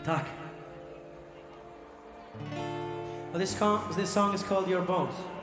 Tak. Well, this song is called Your Bones.